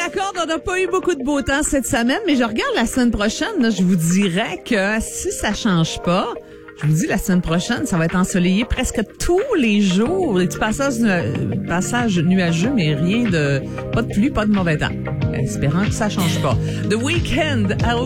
l'accorde, on n'a pas eu beaucoup de beau temps cette semaine, mais je regarde la semaine prochaine, là, je vous dirais que si ça change pas, je vous dis la semaine prochaine, ça va être ensoleillé presque tous les jours. Des petits passages nuageux, mais pas de pluie, pas de mauvais temps. Espérant que ça change pas. The Weeknd